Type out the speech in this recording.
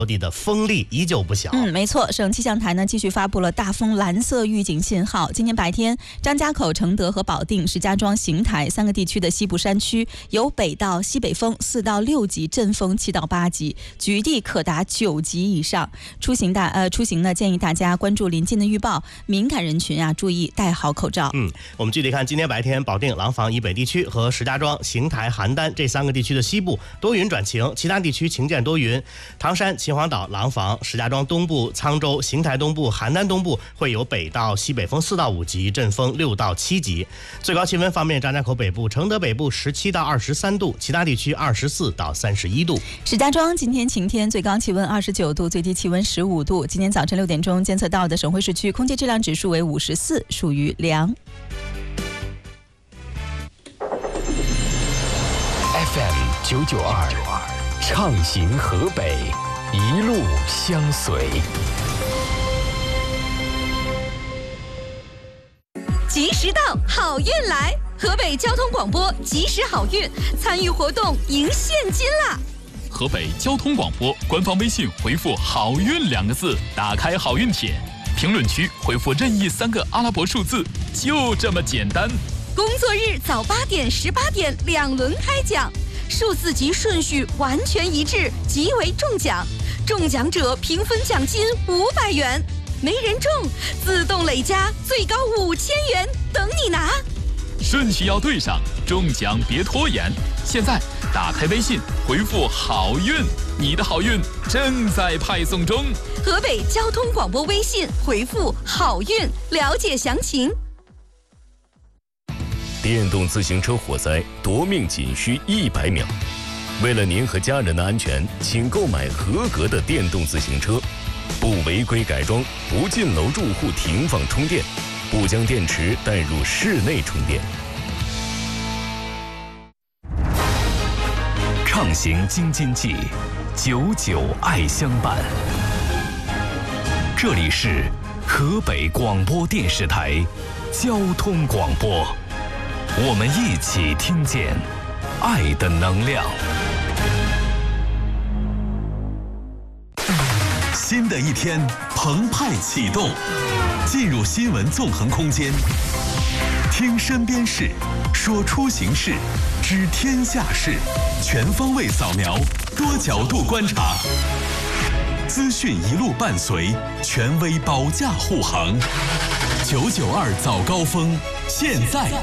地的风力依旧不小。 没错，省气象台呢继续发布了大风蓝色预警信号。今天白天，张家口、承德和保定、石家庄、邢台三个地区的西部山区有北到西北风4到6级，阵风7到8级，局地可达9级以上。出行呢，建议大家关注临近的预报，敏感人群啊注意戴好口罩。 我们具体看，今天白天，保定、廊坊以北地区和石家庄、邢台、邯郸这3个地区的西部多云转晴，其他地区晴间多云。唐山、秦皇岛、廊坊、石家庄东部、沧州、邢台东部、邯郸东部会有北到西北风4到5级，阵风6到7级。最高气温方面，张家口北部、承德北部17到23度，其他地区24到31度。 石家庄今天晴天，最高气温29度，最低气温15度。今天早晨6点钟监测到的省会市区空气质量指数为54，属于良。 FM 992，畅行河北，一路相随。 及时到，好运来！河北交通广播及时好运，参与活动赢现金啦！ 河北交通广播官方微信回复“好运”2个字，打开好运帖，评论区回复任意3个阿拉伯数字，就这么简单。 工作日早8点、18点2轮开奖，数字及顺序完全一致，即为中奖。中奖者平分奖金500元，没人中自动累加最高5000元，等你拿。 顺序要对上，中奖别拖延。现在打开微信回复“好运”，你的好运正在派送中。 河北交通广播微信回复“好运”，了解详情。 电动自行车火灾夺命仅需100秒。为了您和家人的安全，请购买合格的电动自行车，不违规改装，不进楼住户停放充电，不将电池带入室内充电。畅行京津冀，99爱相伴。这里是河北广播电视台交通广播，我们一起听见爱的能量。新的一天澎湃启动，进入新闻纵横空间，听身边事，说出行事，知天下事，全方位扫描，多角度观察，资讯一路伴随，权威保驾护航。992早高峰，现在